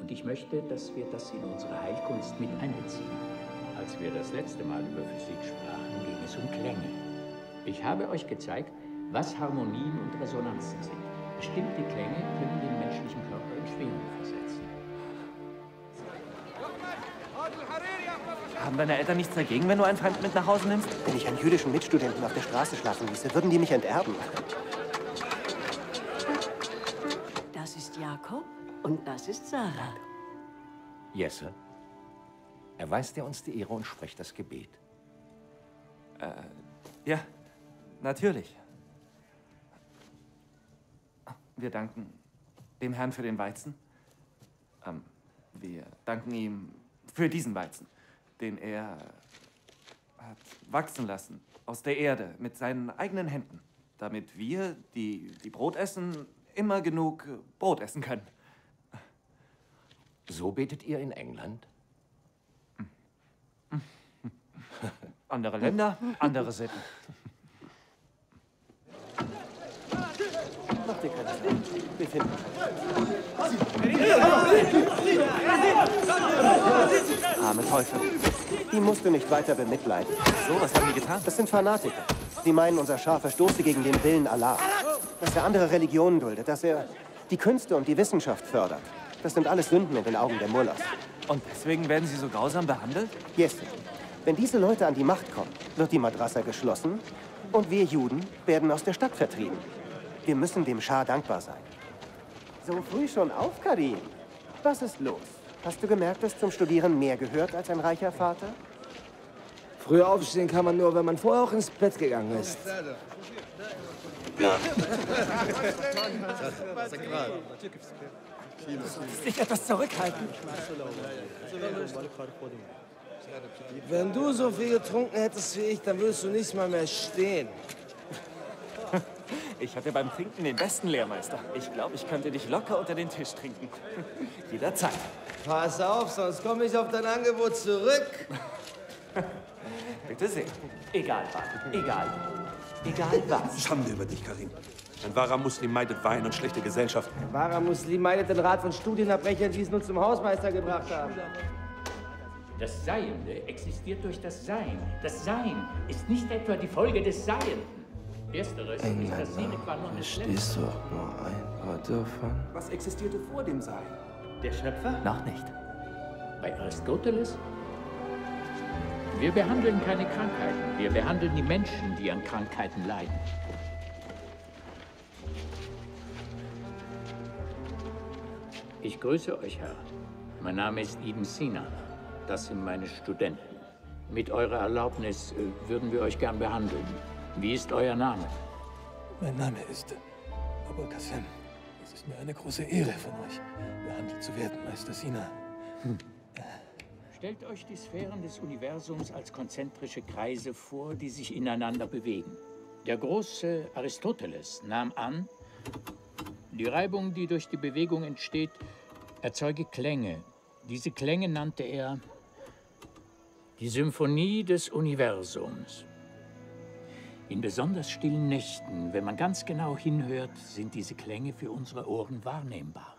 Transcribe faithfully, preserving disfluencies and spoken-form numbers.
Und ich möchte, dass wir das in unsere Heilkunst mit einbeziehen. Als wir das letzte Mal über Physik sprachen, ging es um Klänge. Ich habe euch gezeigt, was Harmonien und Resonanzen sind. Bestimmte Klänge können den menschlichen Körper in Schwingung versetzen. Haben deine Eltern nichts dagegen, wenn du einen Fremden mit nach Hause nimmst? Wenn ich einen jüdischen Mitstudenten auf der Straße schlafen ließe, würden die mich enterben. Das ist Jakob und das ist Sarah. Jesse, erweist er uns die Ehre und spricht das Gebet? Äh, ja, natürlich. Wir danken dem Herrn für den Weizen. Ähm, wir danken ihm für diesen Weizen, den er hat wachsen lassen aus der Erde mit seinen eigenen Händen, damit wir, die, die Brot essen, immer genug Brot essen können. So betet ihr in England? Andere Länder, andere Sitten. Mach dir keine Sorgen. Wir finden Arme Teufel. Die musst du nicht weiter bemitleiden. So, was haben die getan? Das sind Fanatiker. Sie meinen, unser Schar verstoße gegen den Willen Allah. Dass er andere Religionen duldet, dass er die Künste und die Wissenschaft fördert. Das sind alles Sünden in den Augen der Mullahs. Und deswegen werden sie so grausam behandelt? Yes. Wenn diese Leute an die Macht kommen, wird die Madrasa geschlossen und wir Juden werden aus der Stadt vertrieben. Wir müssen dem Schah dankbar sein. So früh schon auf, Karim. Was ist los? Hast du gemerkt, dass zum Studieren mehr gehört als ein reicher Vater? Früher aufstehen kann man nur, wenn man vorher auch ins Bett gegangen ist. Du solltest dich etwas zurückhalten. Wenn du so viel getrunken hättest wie ich, dann würdest du nicht mal mehr stehen. Ich hatte beim Trinken den besten Lehrmeister. Ich glaube, ich könnte dich locker unter den Tisch trinken. Jederzeit. Pass auf, sonst komme ich auf dein Angebot zurück. Bitte sehr. Egal was. Egal. Egal was. Schande über dich, Karim. Ein wahrer Muslim meidet Wein und schlechte Gesellschaft. Ein wahrer Muslim meidet den Rat von Studienabbrechern, die es nun zum Hausmeister gebracht haben. Das Seiende existiert durch das Sein. Das Sein ist nicht etwa die Folge des Seienden. Ersteres ist das Sine qua non des Stehst doch nur ein paar davon. Was existierte vor dem Sein? Der Schöpfer? Noch nicht. Bei Aristoteles? Wir behandeln keine Krankheiten. Wir behandeln die Menschen, die an Krankheiten leiden. Ich grüße euch, Herr. Mein Name ist Ibn Sina. Das sind meine Studenten. Mit eurer Erlaubnis äh, würden wir euch gern behandeln. Wie ist euer Name? Mein Name ist Abul Qasim. Es ist mir eine große Ehre, von euch behandelt zu werden, Meister Sina. Hm. Stellt euch die Sphären des Universums als konzentrische Kreise vor, die sich ineinander bewegen. Der große Aristoteles nahm an, die Reibung, die durch die Bewegung entsteht, erzeuge Klänge. Diese Klänge nannte er die Symphonie des Universums. In besonders stillen Nächten, wenn man ganz genau hinhört, sind diese Klänge für unsere Ohren wahrnehmbar.